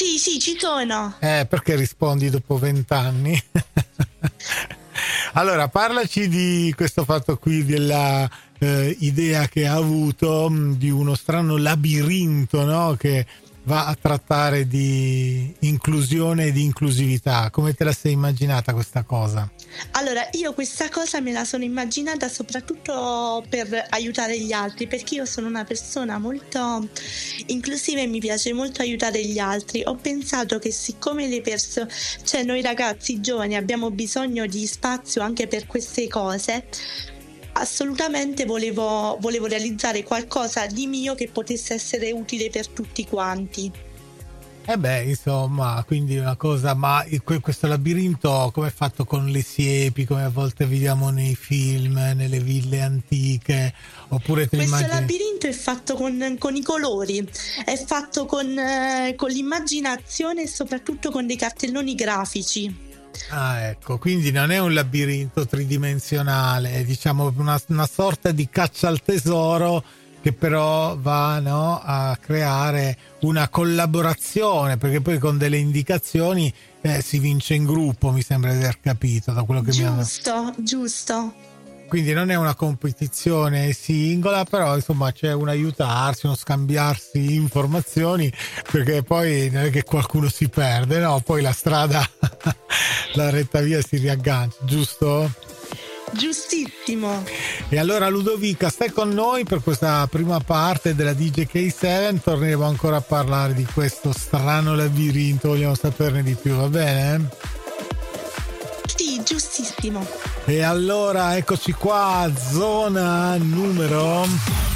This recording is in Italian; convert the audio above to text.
Sì, sì, ci sono. Perché rispondi dopo 20 anni? Allora, parlaci di questo fatto qui della idea che ha avuto di uno strano labirinto, no? Che va a trattare di inclusione e di inclusività. Come te la sei immaginata questa cosa? Allora, io questa cosa me la sono immaginata soprattutto per aiutare gli altri, perché io sono una persona molto inclusiva e mi piace molto aiutare gli altri. Ho pensato che siccome le persone, cioè noi ragazzi giovani abbiamo bisogno di spazio anche per queste cose, assolutamente volevo realizzare qualcosa di mio che potesse essere utile per tutti quanti. Insomma, quindi una cosa, ma questo labirinto come è fatto con le siepi, come a volte vediamo nei film, nelle ville antiche, oppure te Questo l'immagini? labirinto è fatto con i colori, è fatto con l'immaginazione e soprattutto con dei cartelloni grafici. Ah, ecco, quindi non è un labirinto tridimensionale, è diciamo una sorta di caccia al tesoro che però va, no, a creare una collaborazione, perché poi con delle indicazioni si vince in gruppo, mi sembra di aver capito da quello che mi hanno. Giusto, giusto. Quindi non è una competizione singola, però insomma c'è un aiutarsi, uno scambiarsi informazioni, perché poi non è che qualcuno si perde, no? Poi la strada, la retta via si riaggancia, giusto? Giustissimo. E allora Ludovica, stai con noi per questa prima parte della DJK7, torneremo ancora a parlare di questo strano labirinto, vogliamo saperne di più, va bene? Sì, giustissimo. E allora eccoci qua, zona numero